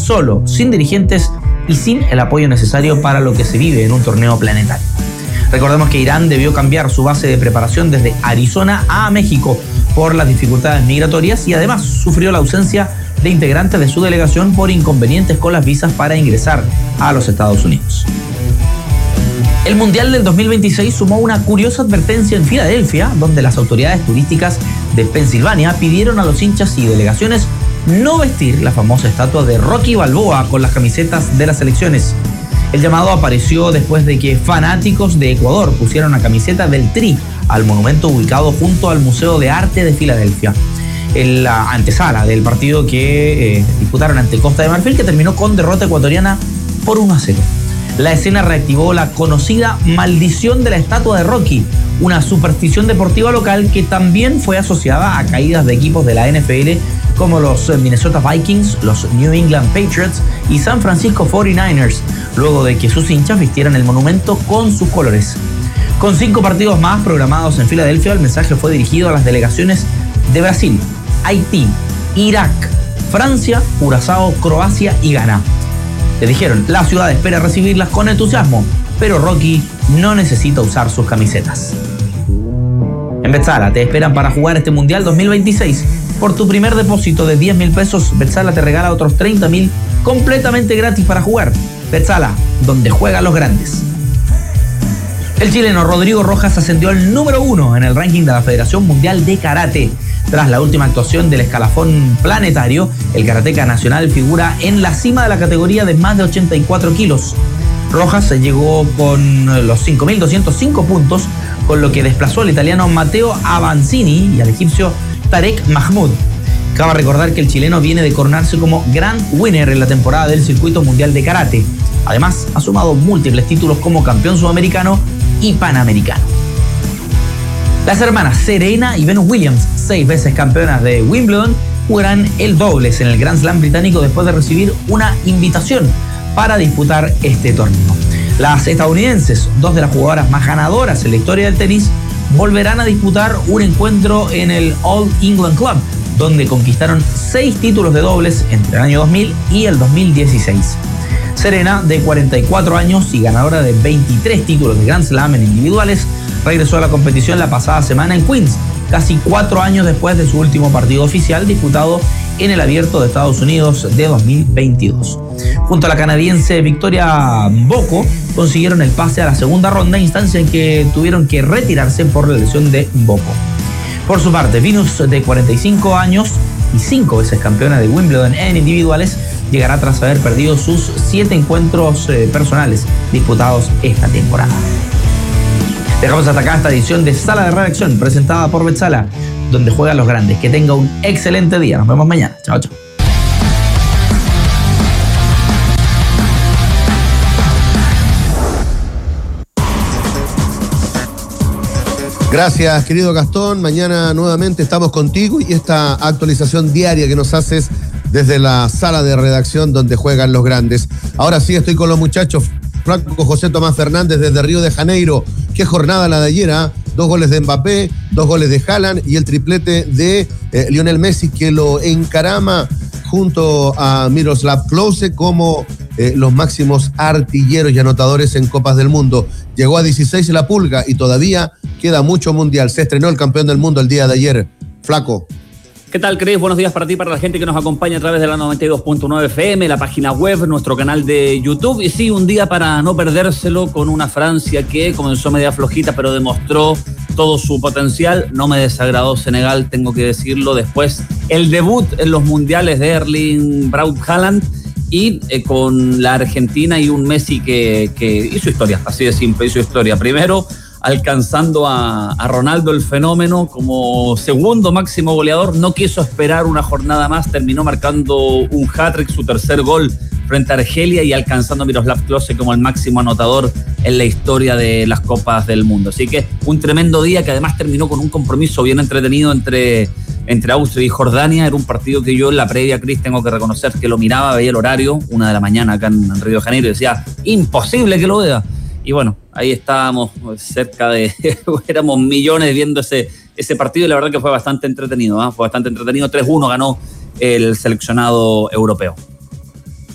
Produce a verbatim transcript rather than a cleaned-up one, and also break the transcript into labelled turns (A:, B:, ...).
A: solo, sin dirigentes y sin el apoyo necesario para lo que se vive en un torneo planetario. Recordemos que Irán debió cambiar su base de preparación desde Arizona a México por las dificultades migratorias y además sufrió la ausencia de integrantes de su delegación por inconvenientes con las visas para ingresar a los Estados Unidos. El Mundial del dos mil veintiséis sumó una curiosa advertencia en Filadelfia, donde las autoridades turísticas de Pensilvania pidieron a los hinchas y delegaciones no vestir la famosa estatua de Rocky Balboa con las camisetas de las selecciones. El llamado apareció después de que fanáticos de Ecuador pusieron una camiseta del Tri al monumento ubicado junto al Museo de Arte de Filadelfia, en la antesala del partido que eh, disputaron ante Costa de Marfil, que terminó con derrota ecuatoriana por uno a cero. La escena reactivó la conocida maldición de la estatua de Rocky, una superstición deportiva local que también fue asociada a caídas de equipos de la N F L como los Minnesota Vikings, los New England Patriots y San Francisco cuarenta y nueve ers, luego de que sus hinchas vistieran el monumento con sus colores. Con cinco partidos más programados en Filadelfia, el mensaje fue dirigido a las delegaciones de Brasil, Haití, Irak, Francia, Curazao, Croacia y Ghana. Le dijeron, la ciudad espera recibirlas con entusiasmo, pero Rocky no necesita usar sus camisetas. En Betzala te esperan para jugar este Mundial dos mil veintiséis. Por tu primer depósito de diez mil pesos, Betzala te regala otros treinta mil completamente gratis para jugar. Betzala, donde juegan los grandes. El chileno Rodrigo Rojas ascendió al número uno en el ranking de la Federación Mundial de Karate. Tras la última actuación del escalafón planetario, el karateca nacional figura en la cima de la categoría de más de ochenta y cuatro kilos. Rojas llegó con los cinco mil doscientos cinco puntos, con lo que desplazó al italiano Matteo Avanzini y al egipcio Tarek Mahmoud. Cabe recordar que el chileno viene de coronarse como Grand Winner en la temporada del Circuito Mundial de Karate. Además, ha sumado múltiples títulos como campeón sudamericano y panamericano. Las hermanas Serena y Venus Williams, seis veces campeonas de Wimbledon, jugarán el dobles en el Grand Slam británico después de recibir una invitación para disputar este torneo. Las estadounidenses, dos de las jugadoras más ganadoras en la historia del tenis, volverán a disputar un encuentro en el All England Club, donde conquistaron seis títulos de dobles entre el año dos mil y el dos mil dieciséis. Serena, de cuarenta y cuatro años y ganadora de veintitrés títulos de Grand Slam en individuales, regresó a la competición la pasada semana en Queens, casi cuatro años después de su último partido oficial disputado en el Abierto de Estados Unidos de dos mil veintidós. Junto a la canadiense Victoria Mboko, consiguieron el pase a la segunda ronda, instancia en que tuvieron que retirarse por la lesión de Mboko. Por su parte, Venus, de cuarenta y cinco años y cinco veces campeona de Wimbledon en individuales, llegará tras haber perdido sus siete encuentros eh, personales disputados esta temporada. Dejamos hasta acá esta edición de Sala de Redacción presentada por Betzala, donde juegan los grandes. Que tenga un excelente día. Nos vemos mañana. Chao, chao.
B: Gracias, querido Gastón. Mañana nuevamente estamos contigo y esta actualización diaria que nos haces desde la Sala de Redacción donde juegan los grandes. Ahora sí estoy con los muchachos. Franco José Tomás Fernández desde Río de Janeiro. Qué jornada la de ayer, ¿eh? Dos goles de Mbappé, dos goles de Haaland y el triplete de eh, Lionel Messi, que lo encarama junto a Miroslav Klose como eh, los máximos artilleros y anotadores en Copas del Mundo. Llegó a dieciséis la Pulga y todavía queda mucho mundial. Se estrenó el campeón del mundo el día de ayer. Flaco.
C: ¿Qué tal, Cris? Buenos días para ti, para la gente que nos acompaña a través de la noventa y dos punto nueve F M, la página web, nuestro canal de YouTube. Y sí, un día para no perdérselo con una Francia que comenzó media flojita, pero demostró todo su potencial. No me desagradó Senegal, tengo que decirlo. Después, el debut en los mundiales de Erling Braut Haaland y eh, con la Argentina y un Messi que, que hizo historia, así de simple, hizo historia. Primero, alcanzando a, a Ronaldo el fenómeno como segundo máximo goleador, no quiso esperar una jornada más, terminó marcando un hat-trick, su tercer gol frente a Argelia y alcanzando a Miroslav Klose como el máximo anotador en la historia de las Copas del Mundo. Así que un tremendo día que además terminó con un compromiso bien entretenido entre, entre Austria y Jordania. Era un partido que yo en la previa, Cris, tengo que reconocer que lo miraba, veía el horario, una de la mañana acá en, en Río de Janeiro y decía, imposible que lo vea. Y bueno, ahí estábamos cerca de, éramos millones viendo ese, ese partido y la verdad que fue bastante entretenido, ¿eh? Fue bastante entretenido. tres uno ganó el seleccionado europeo.